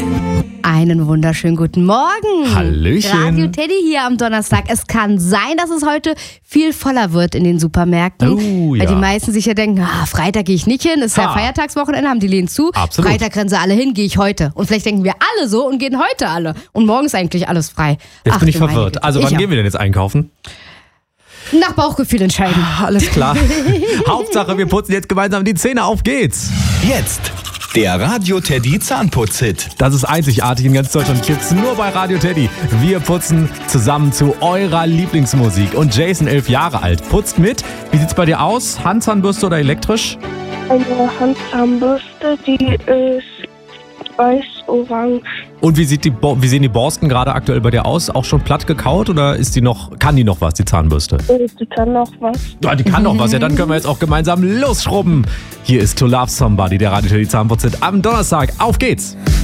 Einen wunderschönen guten Morgen. Hallöchen. Radio Teddy hier am Donnerstag. Es kann sein, dass es heute viel voller wird in den Supermärkten. Oh, ja. Weil die meisten sich ja denken, Freitag gehe ich nicht hin, ist ja Feiertagswochenende, haben die Läden zu. Absolut. Freitag rennen sie alle hin, gehe ich heute. Und vielleicht denken wir alle so und gehen heute alle. Und morgen ist eigentlich alles frei. Jetzt bin ich du meine verwirrt. Güte. Also wann gehen wir denn jetzt einkaufen? Nach Bauchgefühl entscheiden. Alles klar. Hauptsache, wir putzen jetzt gemeinsam die Zähne. Auf geht's. Jetzt der Radio Teddy Zahnputz-Hit. Das ist einzigartig in ganz Deutschland. Gibt's nur bei Radio Teddy. Wir putzen zusammen zu eurer Lieblingsmusik. Und Jason, 11 Jahre alt, putzt mit. Wie sieht's bei dir aus? Handzahnbürste oder elektrisch? Eine Handzahnbürste, die ist weiß-orange. Und wie sehen die Borsten gerade aktuell bei dir aus? Auch schon platt gekaut oder kann die noch was, die Zahnbürste? Die kann noch was. Ja, die kann noch was. Ja, dann können wir jetzt auch gemeinsam losschrubben. Hier ist To Love Somebody, der Radio Teddy Zahnputz-Hit am Donnerstag. Auf geht's!